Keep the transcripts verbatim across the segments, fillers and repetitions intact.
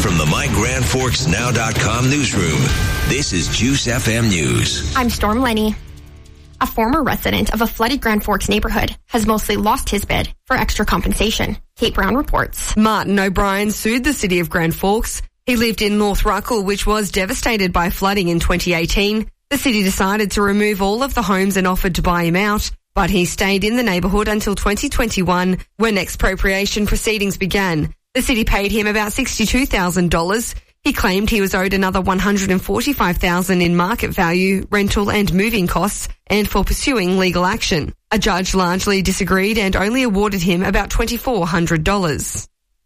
From the My Grand Forks Now dot com newsroom, this is Juice F M News. I'm Storm Lenny. A former resident of a flooded Grand Forks neighborhood has mostly lost his bid for extra compensation. Kate Brown reports. Martin O'Brien sued the city of Grand Forks. He lived in North Ruckle, which was devastated by flooding in twenty eighteen. The city decided to remove all of the homes and offered to buy him out, but he stayed in the neighbourhood until twenty twenty-one, when expropriation proceedings began. The city paid him about sixty-two thousand dollars. He claimed he was owed another one hundred forty-five thousand dollars in market value, rental and moving costs, and for pursuing legal action. A judge largely disagreed and only awarded him about two thousand four hundred dollars.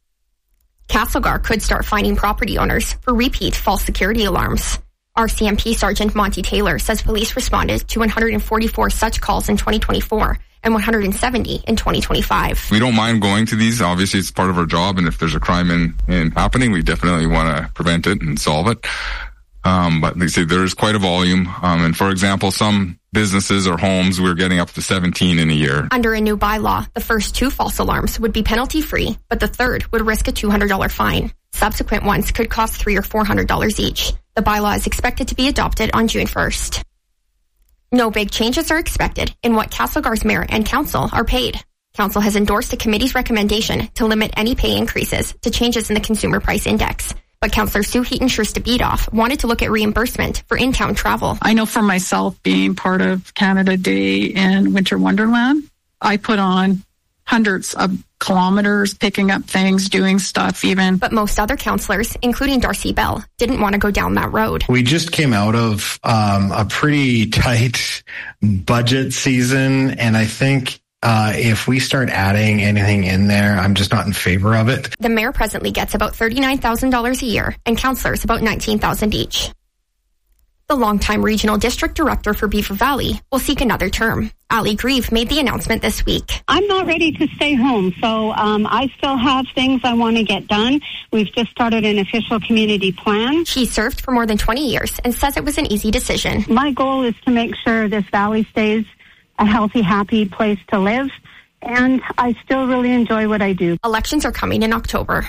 Castlegar could start fining property owners for repeat false security alarms. R C M P Sergeant Monty Taylor says police responded to one hundred forty-four such calls in twenty twenty-four and one hundred seventy in twenty twenty-five. We don't mind going to these. Obviously, it's part of our job, and if there's a crime in, in happening, we definitely want to prevent it and solve it. Um, but they say there is quite a volume. Um, and for example, some businesses or homes, we're getting up to seventeen in a year. Under a new bylaw, the first two false alarms would be penalty-free, but the third would risk a two hundred dollars fine. Subsequent ones could cost three hundred or four hundred dollars each. The bylaw is expected to be adopted on June first. No big changes are expected in what Castlegar's mayor and council are paid. Council has endorsed the committee's recommendation to limit any pay increases to changes in the Consumer Price Index. But Councillor Sue Heaton-Scherstabidoff wanted to look at reimbursement for in-town travel. I know for myself, being part of Canada Day and Winter Wonderland, I put on hundreds of kilometers, picking up things, doing stuff even. But most other councillors, including Darcy Bell, didn't want to go down that road. We just came out of um, a pretty tight budget season, and I think uh, if we start adding anything in there, I'm just not in favor of it. The mayor presently gets about thirty-nine thousand dollars a year, and councillors about nineteen thousand dollars each. The longtime regional district director for Beaver Valley will seek another term. Ali Grieve made the announcement this week. I'm not ready to stay home, so um, I still have things I want to get done. We've just started an official community plan. She served for more than twenty years and says it was an easy decision. My goal is to make sure this valley stays a healthy, happy place to live, and I still really enjoy what I do. Elections are coming in October.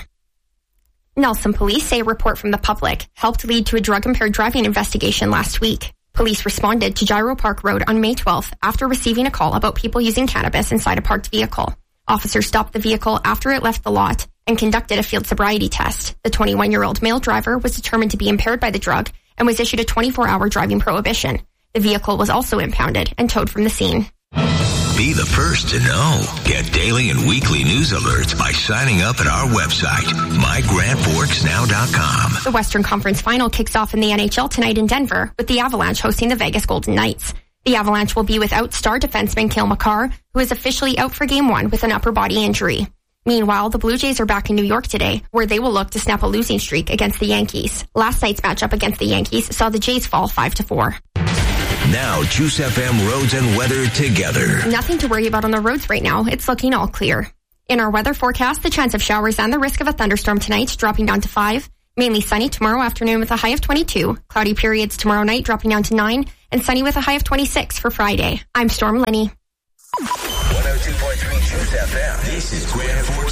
Nelson police say a report from the public helped lead to a drug-impaired driving investigation last week. Police responded to Gyro Park Road on May twelfth after receiving a call about people using cannabis inside a parked vehicle. Officers stopped the vehicle after it left the lot and conducted a field sobriety test. The twenty-one-year-old male driver was determined to be impaired by the drug and was issued a twenty-four hour driving prohibition. The vehicle was also impounded and towed from the scene. Be the first to know. Get daily and weekly news alerts by signing up at our website, my grand forks now dot com. The Western Conference Final kicks off in the N H L tonight in Denver, with the Avalanche hosting the Vegas Golden Knights. The Avalanche will be without star defenseman Cale Makar, who is officially out for Game one with an upper body injury. Meanwhile, the Blue Jays are back in New York today, where they will look to snap a losing streak against the Yankees. Last night's matchup against the Yankees saw the Jays fall five to four. Now, Juice F M roads and weather together. Nothing to worry about on the roads right now. It's looking all clear. In our weather forecast, the chance of showers and the risk of a thunderstorm tonight dropping down to five. Mainly sunny tomorrow afternoon with a high of twenty-two. Cloudy periods tomorrow night dropping down to nine. And sunny with a high of twenty-six for Friday. I'm Storm Lenny. one oh two point three Juice F M. This is Grand Forks.